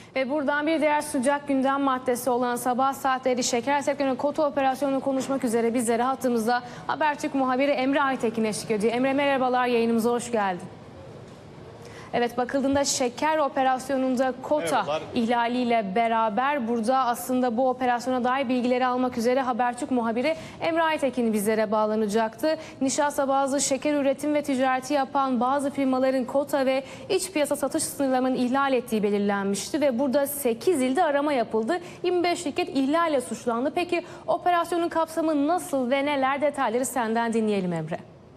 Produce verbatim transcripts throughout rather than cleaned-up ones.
Ve buradan bir diğer sıcak gündem maddesi olan sabah saatleri şeker sektörünün kota operasyonunu konuşmak üzere bizlere hattımızda Habertürk muhabiri Emre Aytekin eşlik ediyor. Emre merhabalar, yayınımıza hoş geldin. Evet, bakıldığında şeker operasyonunda kota Merhabalar. ihlaliyle beraber burada aslında bu operasyona dair bilgileri almak üzere Habertürk muhabiri Emre Aytekin bizlere bağlanacaktı. Nişasta bazı şeker üretim ve ticareti yapan bazı firmaların kota ve iç piyasa satış sınırlarının ihlal ettiği belirlenmişti ve burada sekiz ilde arama yapıldı. yirmi beş şirket ihlalle suçlandı. Peki operasyonun kapsamı nasıl ve neler, detayları senden dinleyelim Emre.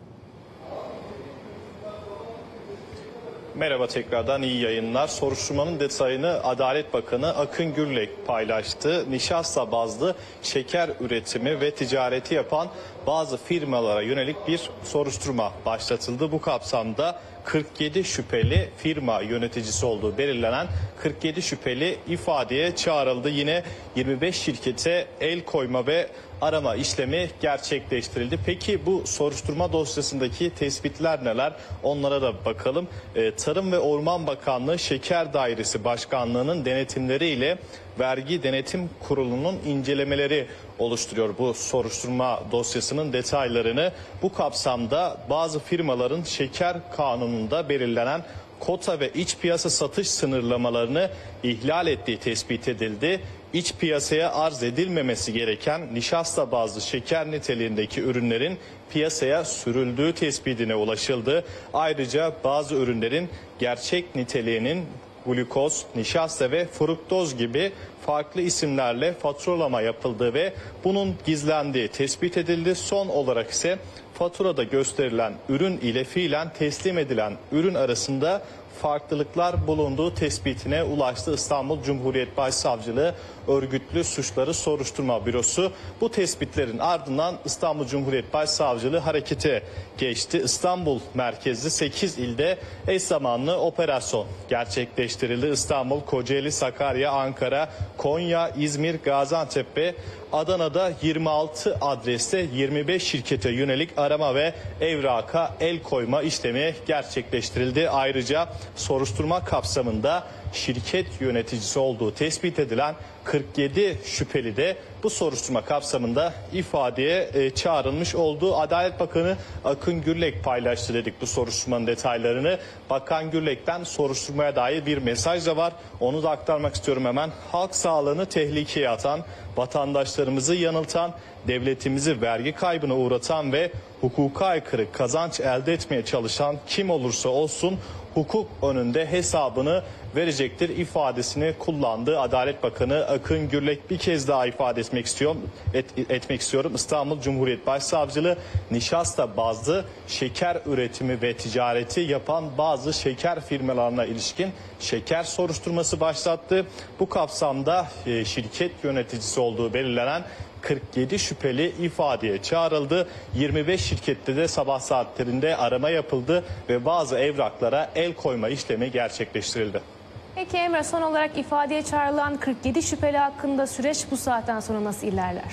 Merhaba tekrardan, iyi yayınlar. Soruşturmanın detayını Adalet Bakanı Akın Gürlek paylaştı. Nişasta bazlı şeker üretimi ve ticareti yapan bazı firmalara yönelik bir soruşturma başlatıldı. Bu kapsamda kırk yedi şüpheli firma yöneticisi olduğu belirlenen kırk yedi şüpheli ifadeye çağrıldı. Yine yirmi beş şirkete el koyma ve arama işlemi gerçekleştirildi. Peki bu soruşturma dosyasındaki tespitler neler? Onlara da bakalım. Ee, Tarım ve Orman Bakanlığı Şeker Dairesi Başkanlığı'nın denetimleriyle Vergi Denetim Kurulu'nun incelemeleri oluşturuyor bu soruşturma dosyasının detaylarını. Bu kapsamda bazı firmaların şeker kanununda belirlenen kota ve iç piyasa satış sınırlamalarını ihlal ettiği tespit edildi. İç piyasaya arz edilmemesi gereken nişasta bazlı şeker niteliğindeki ürünlerin piyasaya sürüldüğü tespitine ulaşıldı. Ayrıca bazı ürünlerin gerçek niteliğinin glukoz, nişasta ve fruktoz gibi farklı isimlerle faturalama yapıldığı ve bunun gizlendiği tespit edildi. Son olarak ise faturada gösterilen ürün ile fiilen teslim edilen ürün arasında farklılıklar bulunduğu tespitine ulaştı İstanbul Cumhuriyet Başsavcılığı Örgütlü Suçları Soruşturma Bürosu. Bu tespitlerin ardından İstanbul Cumhuriyet Başsavcılığı harekete geçti. İstanbul merkezli sekiz ilde eş zamanlı operasyon gerçekleştirildi. İstanbul, Kocaeli, Sakarya, Ankara, Konya, İzmir, Gaziantep ve Adana'da yirmi altı adreste yirmi beş şirkete yönelik arama ve evraka el koyma işlemi gerçekleştirildi. Ayrıca soruşturma kapsamında şirket yöneticisi olduğu tespit edilen kırk yedi şüpheli de bu soruşturma kapsamında ifadeye e, çağrılmış oldu. Adalet Bakanı Akın Gürlek paylaştı dedik bu soruşturmanın detaylarını. Bakan Gürlek'ten soruşturmaya dair bir mesaj da var. Onu da aktarmak istiyorum hemen. Halk sağlığını tehlikeye atan, vatandaşlarımızı yanıltan, devletimizi vergi kaybına uğratan ve hukuka aykırı kazanç elde etmeye çalışan kim olursa olsun hukuk önünde hesabını verecektir ifadesini kullandı. Adalet Bakanı Akın Gürlek bir kez daha ifade etmek istiyorum. Et, etmek istiyorum. İstanbul Cumhuriyet Başsavcılığı nişasta bazlı şeker üretimi ve ticareti yapan bazı şeker firmalarına ilişkin şeker soruşturması başlattı. Bu kapsamda e, şirket yöneticisi olduğu belirlenen kırk yedi şüpheli ifadeye çağrıldı. yirmi beş şirkette de sabah saatlerinde arama yapıldı ve bazı evraklara el koyma işlemi gerçekleştirildi. Peki Emre, son olarak ifadeye çağrılan kırk yedi şüpheli hakkında süreç bu saatten sonra nasıl ilerler?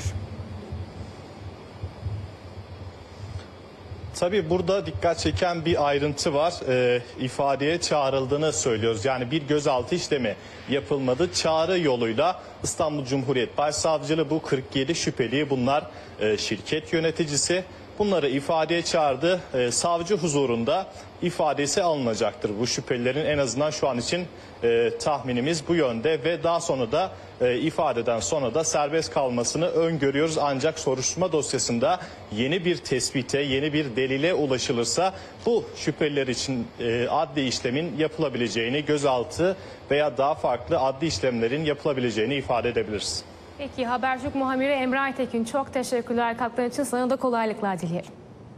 Tabii burada dikkat çeken bir ayrıntı var. E, ifadeye çağrıldığını söylüyoruz. Yani bir gözaltı işlemi yapılmadı. Çağrı yoluyla İstanbul Cumhuriyet Başsavcılığı bu kırk yedi şüpheliyi, bunlar e, şirket yöneticisi, bunları ifadeye çağırdı. E, savcı huzurunda ifadesi alınacaktır. Bu şüphelilerin en azından şu an için e, tahminimiz bu yönde ve daha sonra da e, ifadeden sonra da serbest kalmasını öngörüyoruz. Ancak soruşturma dosyasında yeni bir tespite, yeni bir delile ulaşılırsa bu şüpheliler için e, adli işlemin yapılabileceğini, gözaltı veya daha farklı adli işlemlerin yapılabileceğini ifade edebiliriz. Peki Habertürk muhabiri Emre Aytekin, çok teşekkürler katkıların için, sana da kolaylıklar dileyelim.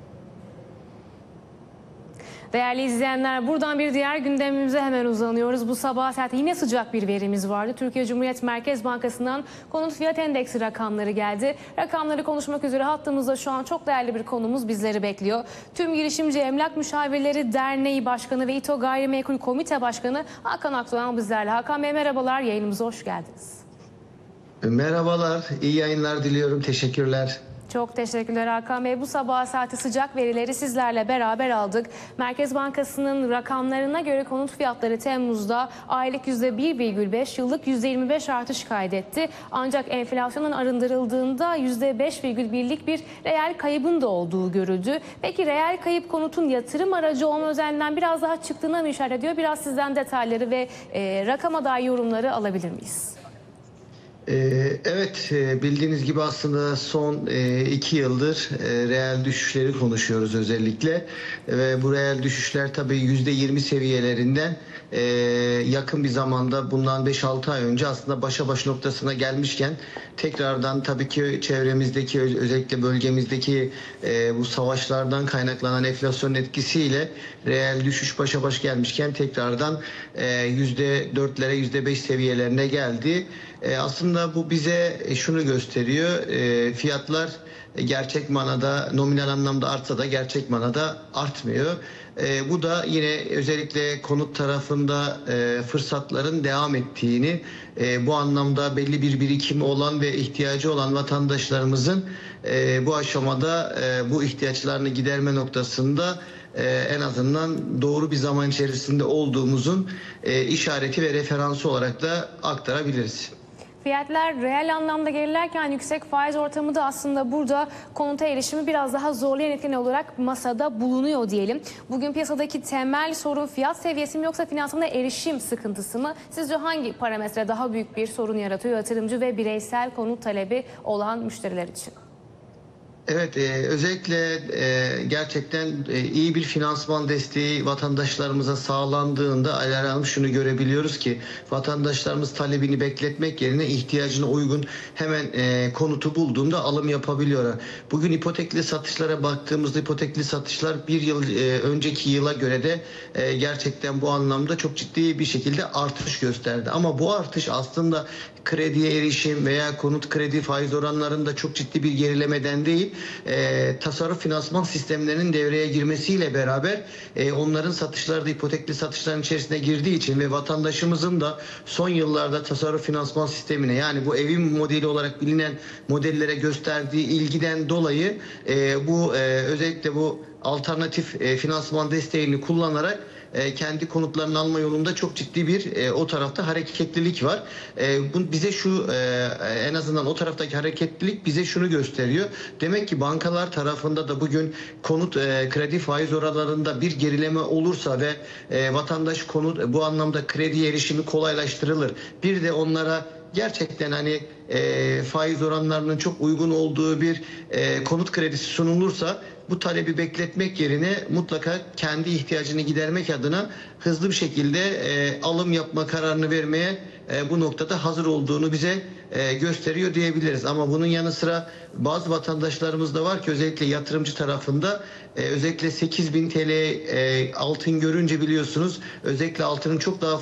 Değerli izleyenler, buradan bir diğer gündemimize hemen uzanıyoruz. Bu sabah saat yine sıcak bir verimiz vardı. Türkiye Cumhuriyet Merkez Bankası'ndan konut fiyat endeksi rakamları geldi. Rakamları konuşmak üzere hattımızda şu an çok değerli bir konumuz bizleri bekliyor. Tüm Girişimci Emlak Müşavirleri Derneği Başkanı ve İTO Gayrimenkul Komite Başkanı Hakan Akdoğan bizlerle. Hakan Bey merhabalar, yayınımıza hoş geldiniz. Merhabalar, iyi yayınlar diliyorum. Teşekkürler. Çok teşekkürler Hakan Bey. Bu sabah saati sıcak verileri sizlerle beraber aldık. Merkez Bankası'nın rakamlarına göre konut fiyatları Temmuz'da aylık yüzde bir virgül beş, yıllık yüzde yirmi beş artış kaydetti. Ancak enflasyonun arındırıldığında yüzde beş virgül birlik bir reel kaybın da olduğu görüldü. Peki reel kayıp konutun yatırım aracı olma özelliğinden biraz daha çıktığına mı işaret ediyor? Biraz sizden detayları ve e, rakama dair yorumları alabilir miyiz? Evet, bildiğiniz gibi aslında son iki yıldır reel düşüşleri konuşuyoruz özellikle ve bu reel düşüşler tabii yüzde yirmi seviyelerinden yakın bir zamanda, bundan beş altı ay önce aslında başa baş noktasına gelmişken tekrardan tabii ki çevremizdeki, özellikle bölgemizdeki bu savaşlardan kaynaklanan enflasyon etkisiyle reel düşüş başa baş gelmişken tekrardan yüzde dörtlere yüzde beş seviyelerine geldi. Aslında bu bize şunu gösteriyor: fiyatlar gerçek manada, nominal anlamda artsa da gerçek manada artmıyor. Bu da yine özellikle konut tarafında fırsatların devam ettiğini, bu anlamda belli bir birikimi olan ve ihtiyacı olan vatandaşlarımızın bu aşamada bu ihtiyaçlarını giderme noktasında en azından doğru bir zaman içerisinde olduğumuzun işareti ve referansı olarak da aktarabiliriz. Fiyatlar reel anlamda gerilerken yüksek faiz ortamı da aslında burada konuta erişimi biraz daha zorlayan etken olarak masada bulunuyor diyelim. Bugün piyasadaki temel sorun fiyat seviyesi mi yoksa finansmana erişim sıkıntısı mı? Sizce hangi parametre daha büyük bir sorun yaratıyor yatırımcı ve bireysel konut talebi olan müşteriler için? Evet, e, özellikle e, gerçekten e, iyi bir finansman desteği vatandaşlarımıza sağlandığında Alara Hanım şunu görebiliyoruz ki vatandaşlarımız talebini bekletmek yerine ihtiyacına uygun hemen e, konutu bulduğunda alım yapabiliyorlar. Bugün ipotekli satışlara baktığımızda ipotekli satışlar bir yıl e, önceki yıla göre de e, gerçekten bu anlamda çok ciddi bir şekilde artış gösterdi. Ama bu artış aslında krediye erişim veya konut kredi faiz oranlarında çok ciddi bir gerilemeden değil, e, tasarruf finansman sistemlerinin devreye girmesiyle beraber e, onların satışları da ipotekli satışların içerisine girdiği için ve vatandaşımızın da son yıllarda tasarruf finansman sistemine, yani bu evin modeli olarak bilinen modellere gösterdiği ilgiden dolayı e, bu e, özellikle bu alternatif e, finansman desteğini kullanarak e, kendi konutlarını alma yolunda çok ciddi bir e, o tarafta hareketlilik var. E, bu bize şu e, en azından o taraftaki hareketlilik bize şunu gösteriyor. Demek ki bankalar tarafında da bugün konut e, kredi faiz oranlarında bir gerileme olursa ve e, vatandaş konut bu anlamda kredi erişimi kolaylaştırılır. Bir de onlara gerçekten hani e, faiz oranlarının çok uygun olduğu bir e, konut kredisi sunulursa bu talebi bekletmek yerine mutlaka kendi ihtiyacını gidermek adına hızlı bir şekilde e, alım yapma kararını vermeye e, bu noktada hazır olduğunu bize e, gösteriyor diyebiliriz. Ama bunun yanı sıra bazı vatandaşlarımız da var ki özellikle yatırımcı tarafında e, özellikle sekiz bin T L e, altın görünce biliyorsunuz özellikle altının çok daha